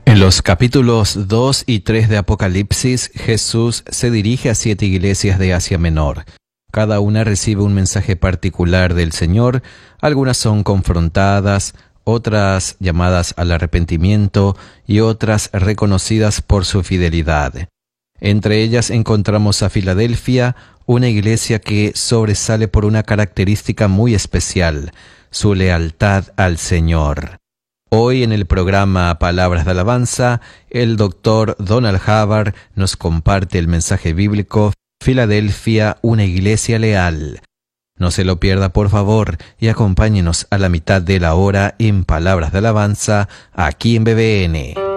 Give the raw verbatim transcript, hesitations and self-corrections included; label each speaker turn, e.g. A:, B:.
A: En los capítulos dos y tres de Apocalipsis, Jesús se dirige a siete iglesias de Asia Menor. Cada una recibe un mensaje particular del Señor, algunas son confrontadas, otras llamadas al arrepentimiento y otras reconocidas por su fidelidad. Entre ellas encontramos a Filadelfia, una iglesia que sobresale por una característica muy especial, su lealtad al Señor. Hoy en el programa Palabras de Alabanza, el doctor Donald Havard nos comparte el mensaje bíblico Filadelfia, una iglesia leal. No se lo pierda, por favor, y acompáñenos a la mitad de la hora en Palabras de Alabanza, aquí en B B N.